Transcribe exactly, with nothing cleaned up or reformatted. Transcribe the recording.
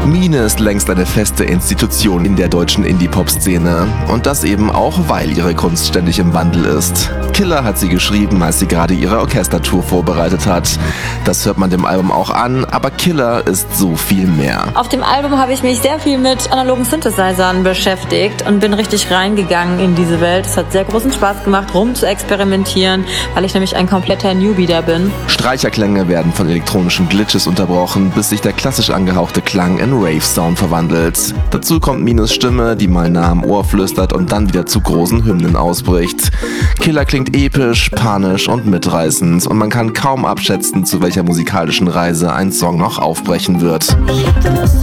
Mine ist längst eine feste Institution in der deutschen Indie-Pop-Szene. Und das eben auch, weil ihre Kunst ständig im Wandel ist. Killer hat sie geschrieben, als sie gerade ihre Orchestertour vorbereitet hat. Das hört man dem Album auch an, aber Killer ist so viel mehr. Auf dem Album habe ich mich sehr viel mit analogen Synthesizern beschäftigt und bin richtig reingegangen in diese Welt. Es hat sehr großen Spaß gemacht, rum zu experimentieren, weil ich nämlich ein kompletter Newbie da bin. Streicherklänge werden von elektronischen Glitches unterbrochen, bis sich der klassisch angehauchte Klang in Rave-Sound verwandelt. Dazu kommt Mines Stimme, die mal nah am Ohr flüstert und dann wieder zu großen Hymnen ausbricht. Killer klingt episch, panisch und mitreißend und man kann kaum abschätzen, zu welcher musikalischen Reise ein Song noch aufbrechen wird. Ich hätte Lust